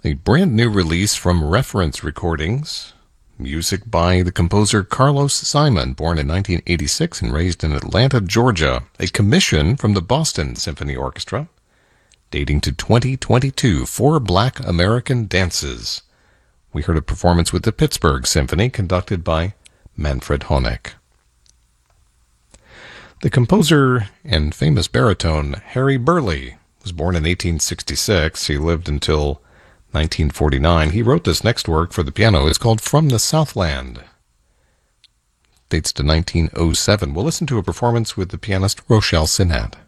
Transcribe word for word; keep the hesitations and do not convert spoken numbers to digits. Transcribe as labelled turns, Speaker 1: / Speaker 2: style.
Speaker 1: A brand new release from Reference Recordings. Music by the composer Carlos Simon, born in nineteen eighty-six and raised in Atlanta, Georgia. A commission from the Boston Symphony Orchestra, dating to twenty twenty-two, Four Black American Dances. We heard a performance with the Pittsburgh Symphony, conducted by Manfred Honeck. The composer and famous baritone Harry Burleigh was born in eighteen sixty-six. He lived until nineteen forty-nine. He wrote this next work for the piano. It's called From the Southland. Dates to nineteen oh seven. We'll listen to a performance with the pianist Rochelle Sinnat.